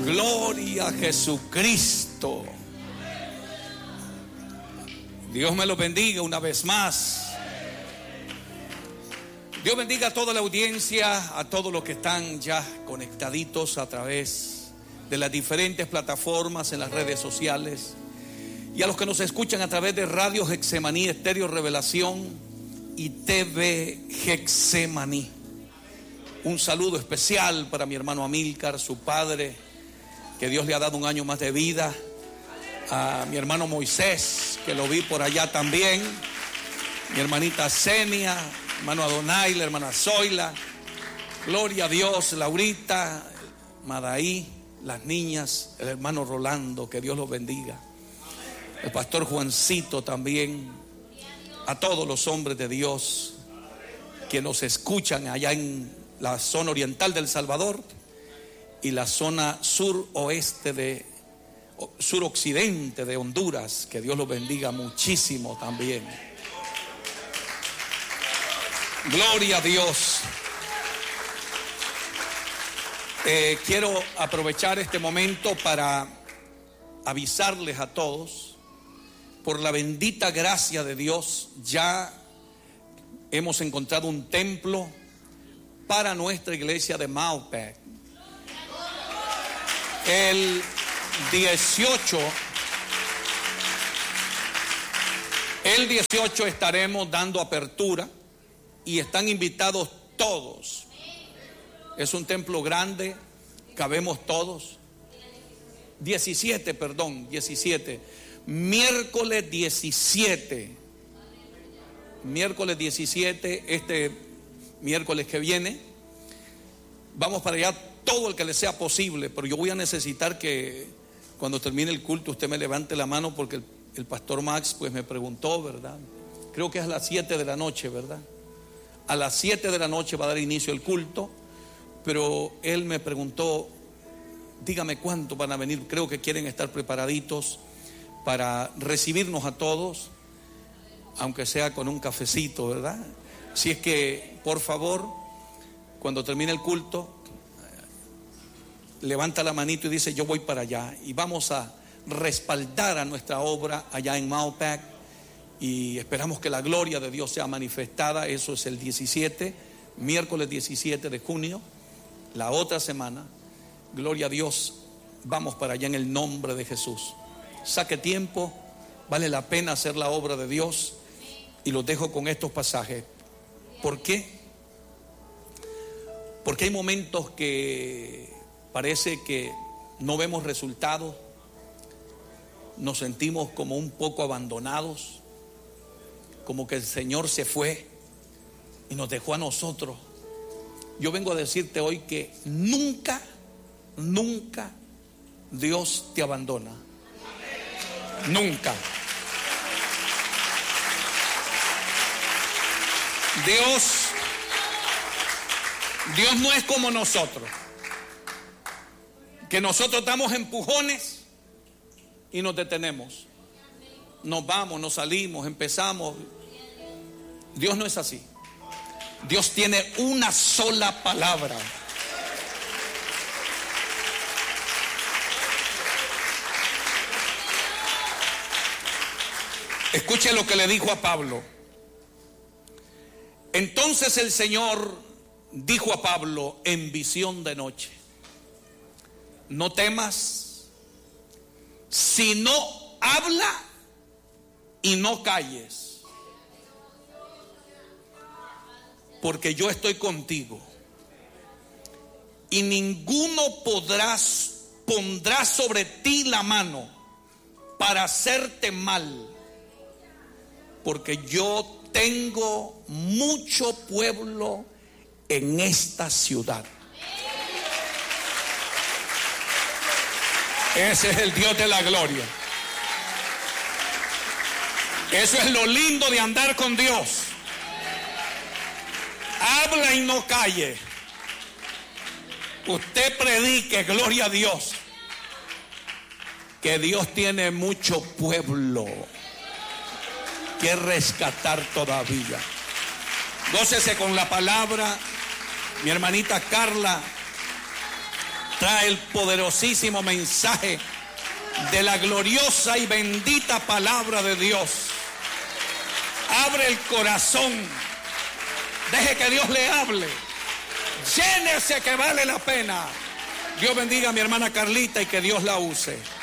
Gloria a Jesucristo. Dios me lo bendiga una vez más. Dios bendiga a toda la audiencia, a todos los que están ya conectaditos a través de las diferentes plataformas en las redes sociales, y a los que nos escuchan a través de Radio Getsemaní, Estéreo Revelación y TV Getsemaní. Un saludo especial para mi hermano Amílcar, su padre, que Dios le ha dado un año más de vida. A mi hermano Moisés, que lo vi por allá también. Mi hermanita Senia, hermano Adonai, la hermana Zoila. Gloria a Dios, Laurita, Madaí, las niñas, el hermano Rolando, que Dios los bendiga. El pastor Juancito también. A todos los hombres de Dios que nos escuchan allá en la zona oriental del Salvador y la zona suroccidente de Honduras, que Dios los bendiga muchísimo también. Gloria a Dios. Quiero aprovechar este momento para avisarles a todos, por la bendita gracia de Dios, ya hemos encontrado un templo para nuestra iglesia de Maupec. El 18 estaremos dando apertura y están invitados todos. Es un templo grande, cabemos todos. 17. Miércoles 17, este miércoles que viene, vamos para allá todo el que le sea posible, pero yo voy a necesitar que cuando termine el culto usted me levante la mano, porque el pastor Max pues me preguntó, ¿verdad? Creo que es a las 7 de la noche, ¿verdad? A las 7 de la noche va a dar inicio el culto, pero él me preguntó, dígame cuánto van a venir. Creo que quieren estar preparaditos para recibirnos a todos, aunque sea con un cafecito, ¿verdad? Si es que, por favor, cuando termine el culto, levanta la manito y dice: yo voy para allá, y vamos a respaldar a nuestra obra allá en Maupec, y esperamos que la gloria de Dios sea manifestada. Eso es el 17, miércoles 17 de junio, la otra semana. Gloria a Dios, vamos para allá en el nombre de Jesús. Saque tiempo, vale la pena hacer la obra de Dios. Y los dejo con estos pasajes. ¿Por qué? Porque hay momentos que parece que no vemos resultados, nos sentimos como un poco abandonados, como que el Señor se fue y nos dejó a nosotros. Yo vengo a decirte hoy que nunca Dios te abandona. Nunca. Dios no es como nosotros, que nosotros damos empujones y nos detenemos. Nos vamos, nos salimos, empezamos. Dios no es así. Dios tiene una sola palabra. Escuche lo que le dijo a Pablo. Entonces el Señor dijo a Pablo en visión de noche: no temas, sino habla y no calles, porque yo estoy contigo, y ninguno pondrá sobre ti la mano para hacerte mal, porque yo tengo mucho pueblo en esta ciudad. Ese es el Dios de la gloria. Eso es lo lindo de andar con Dios. Habla y no calle. Usted predique, gloria a Dios, que Dios tiene mucho pueblo que rescatar todavía. Gócese con la palabra. Mi hermanita Carla trae el poderosísimo mensaje de la gloriosa y bendita palabra de Dios. Abre el corazón, deje que Dios le hable, llénese que vale la pena. Dios bendiga a mi hermana Carlita y que Dios la use.